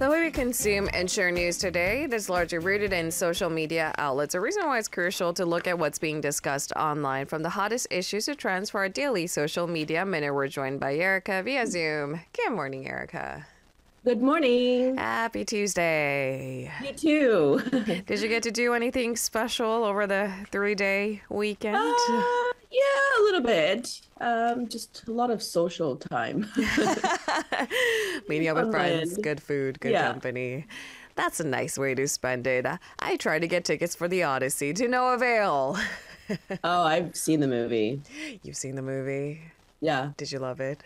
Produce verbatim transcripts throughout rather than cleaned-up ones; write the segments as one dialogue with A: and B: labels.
A: The way we consume and share news today is largely rooted in social media outlets, a reason why it's crucial to look at what's being discussed online. From the hottest issues to trends for our daily social media minute, we're joined by Erica via Zoom. Good morning, Erica.
B: Good morning.
A: Happy Tuesday.
B: Me too.
A: Did you get to do anything special over the three-day weekend?
B: Uh, yeah, a little bit. Um, just a lot of social time.
A: Meeting up with friends,
B: Fun.
A: good food, good
B: Yeah.
A: company. That's a nice way to spend it. I tried to get tickets for the Odyssey to no avail.
B: Oh, I've seen the movie.
A: You've seen the movie?
B: Yeah,
A: Did you love it?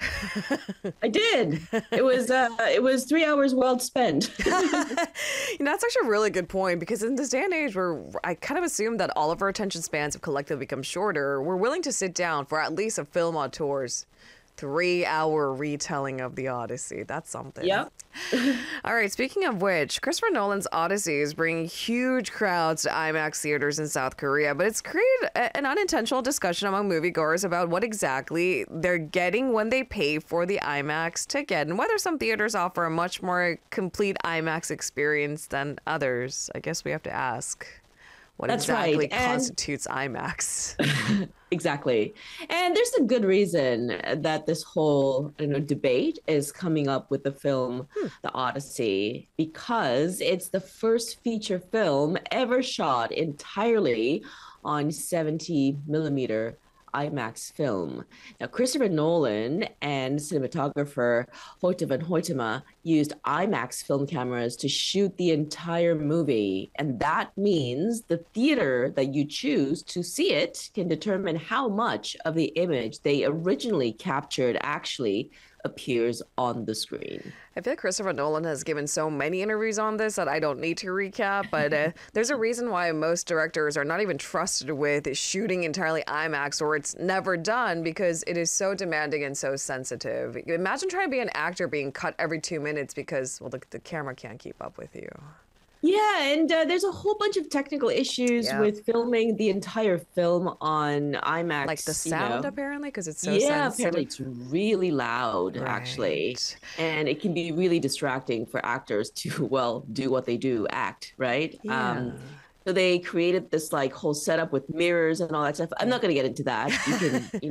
B: I did. It was uh, it was three hours well spent.
A: You know, that's actually a really good point, because in this day and age where I kind of assume that all of our attention spans have collectively become shorter, we're willing to sit down for at least a film auteur's three-hour retelling of the Odyssey. That's something.
B: Yep.
A: All right, speaking of which, Christopher Nolan's Odyssey is bringing huge crowds to IMAX theaters in South Korea, but it's created a- an unintentional discussion among moviegoers about what exactly they're getting when they pay for the IMAX ticket, and whether some theaters offer a much more complete IMAX experience than others. I guess we have to ask, what
B: That's
A: exactly
B: right, and-
A: constitutes IMAX?
B: Exactly. And there's a good reason that this whole, you know, debate is coming up with the film
A: Hmm.
B: The Odyssey, because it's the first feature film ever shot entirely on seventy millimeter IMAX film. Now, Christopher Nolan and cinematographer Hoyte van Hoytema used IMAX film cameras to shoot the entire movie. And that means the theater that you choose to see it can determine how much of the image they originally captured actually appears on the screen.
A: I feel like Christopher Nolan has given so many interviews on this that I don't need to recap, but uh, there's a reason why most directors are not even trusted with shooting entirely IMAX, or it's never done, because it is so demanding and so sensitive. Imagine trying to be an actor being cut every two minutes because, well, the, the camera can't keep up with you.
B: Yeah, and uh, there's a whole bunch of technical issues
A: Yeah.
B: with filming the entire film on IMAX.
A: Like the
B: you
A: sound,
B: know.
A: apparently, because it's so
B: Yeah,
A: sensitive.
B: apparently it's really loud, actually.
A: Right.
B: And it can be really distracting for actors to, well, do what they do, act, right?
A: Yeah.
B: So they created this like whole setup with mirrors and all that stuff. I'm not going to get into that. You can, you